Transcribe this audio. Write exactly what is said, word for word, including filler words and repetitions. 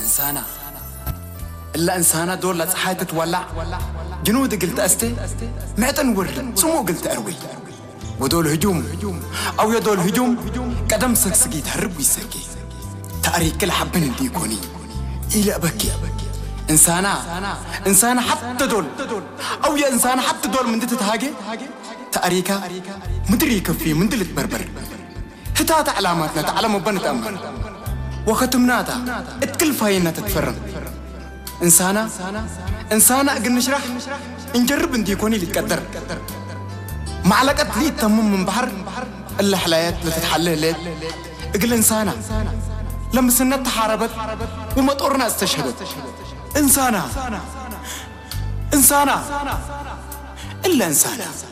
إنسانا إلا إنسانا دول لا تحايت تولع جنود قلت أستي معتن ورد سمو قلت أروي ودول هجوم أو يدول هجوم قدم سكسكي تهرب ويسكي تاريخ كل حبن دي يكوني إلى أبكي إنسانا إنسانا حتى دول أو يا إنسان حتى دول من دت تهاجي تاريخها مدري كفي من دلت بربر هتات علاماتنا تعلموا بنت أمر وختمناتا اتكلف هاينا تتفرن إنسانا إنسانا أقل نشرح نجرب ندي يكوني اللي تقدر معلقة لي تمم من بحر إلا حلايات اللي تتحلل ليل أقل إنسانا لما سنت تحاربت وما تقرنا استشهدت إنسانا إنسانا إلا إنسانا